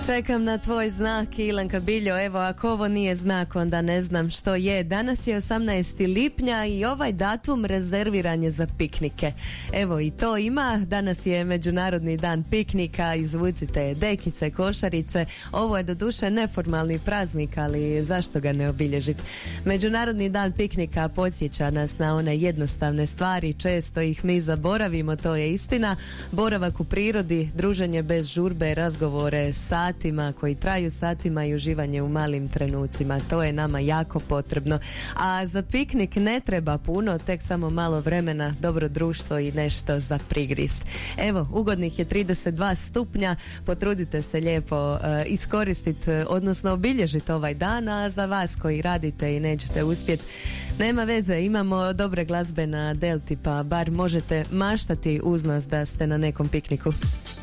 Čekam na tvoj znak, Ilanka Biljo. Evo, ako ovo nije znak, onda ne znam što je. Danas je 18. lipnja i ovaj datum rezerviran je za piknike. Evo, i to ima. Danas je Međunarodni dan piknika. Izvucite dekice, košarice. Ovo je doduše neformalni praznik, ali zašto ga ne obilježiti? Međunarodni dan piknika podsjeća nas na one jednostavne stvari. Često ih mi zaboravimo, to je istina. Boravak u prirodi, druženje bez žurbe, razgovore satima koji traju satima i uživanje u malim trenucima. To je nama jako potrebno. A za piknik ne treba puno, tek samo malo vremena, dobro društvo i nešto za prigrist. Evo, ugodnih je 32 stupnja, potrudite se lijepo iskoristiti, odnosno obilježiti ovaj dan, a za vas koji radite i nećete uspjeti, nema veze, imamo dobre glazbe na Delti, pa bar možete maštati uz nas da ste na nekom pikniku.